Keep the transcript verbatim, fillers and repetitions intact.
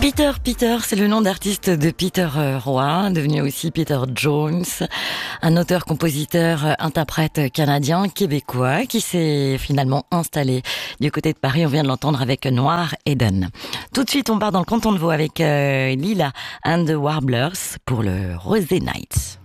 Peter, Peter, c'est le nom d'artiste de Peter Roy, devenu aussi Peter Jones, un auteur, compositeur, interprète canadien, québécois, qui s'est finalement installé du côté de Paris. On vient de l'entendre avec Noir Eden. Tout de suite, on part dans le canton de Vaud avec euh, Lila and the Warblers pour le Rosé Night.